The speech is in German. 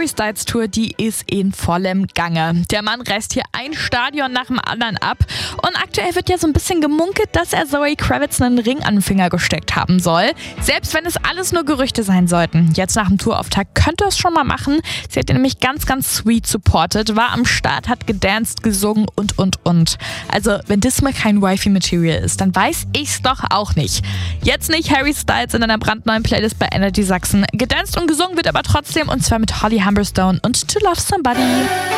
Harry Styles Tour, die ist in vollem Gange. Der Mann reißt hier ein Stadion nach dem anderen ab und aktuell wird ja so ein bisschen gemunkelt, dass er Zoe Kravitz einen Ring an den Finger gesteckt haben soll. Selbst wenn es alles nur Gerüchte sein sollten. Jetzt nach dem Tourauftakt könnte es schon mal machen. Sie hat ihn nämlich ganz, ganz sweet supported, war am Start, hat gedanced, gesungen und. Also, wenn das mal kein Wifey-Material ist, dann weiß ich's doch auch nicht. Jetzt nicht Harry Styles in einer brandneuen Playlist bei Energy Sachsen. Gedanced und gesungen wird aber trotzdem, und zwar mit Holly Humberstone und To Love Somebody.